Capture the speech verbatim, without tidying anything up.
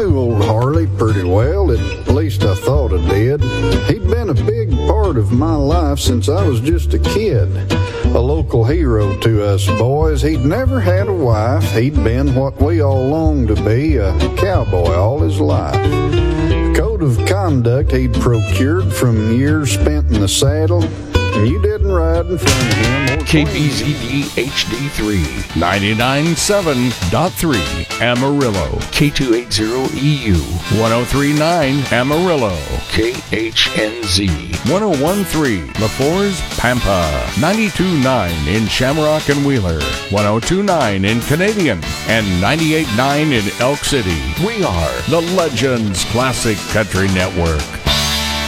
knew old Harley pretty well, at least I thought I did. He'd been a big part of my life since I was just a kid. A local hero to us boys. He'd never had a wife. He'd been what we all longed to be, a cowboy all his life. Code of conduct he'd procured from years spent in the saddle. You didn't ride in front of him. K B Z D H D three, ninety-nine point seven point three Amarillo. K two eighty E U, one oh three point nine Amarillo. K H N Z, one oh one point three La Force, Pampa. ninety-two point nine in Shamrock and Wheeler. one oh two point nine in Canadian. And ninety-eight point nine in Elk City. We are the Legends Classic Country Network.